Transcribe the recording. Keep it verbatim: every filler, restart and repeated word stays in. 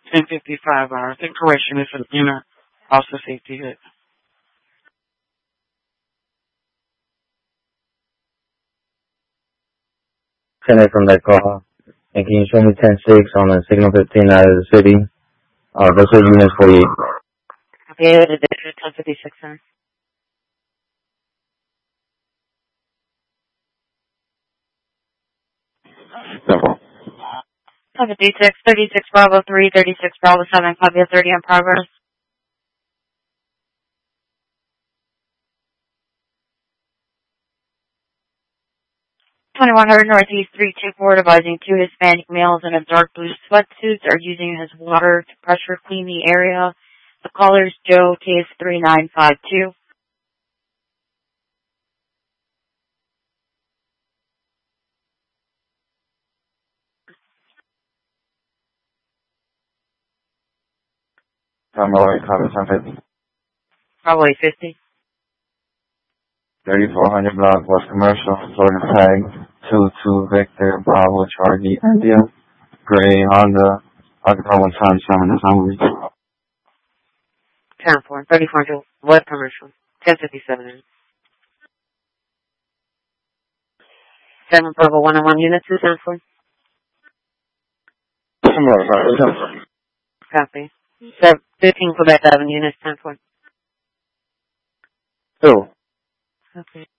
ten fifty-five hours. In correction, it's an inner also safety hit. ten eight from that call. And can you show me ten six on the signal fifteen out of the city? Uh, those are units forty-eight. Okay, the district ten fifty-six then. ten fifty-six, thirty-six Bravo three, thirty-six Bravo seven, copy of thirty in progress. twenty-one hundred Northeast three two four, advising two Hispanic males in a dark blue sweatsuits are using his water to pressure clean the area. The caller is Joe, case three nine five two. Tom Malloy, copy ten fifty. Probably fifty. thirty-four hundred block West Commercial, Florida tag, two two Victor, Bravo, Charlie, India, Gray, Honda, Occupy one time, seven, that's on reach. ten four, thirty-four hundred West Commercial, ten fifty-seven. seven Bravo one oh one units, two ten four. Copy. seven, fifteen Quebec Avenue, units ten four. Two. Okay.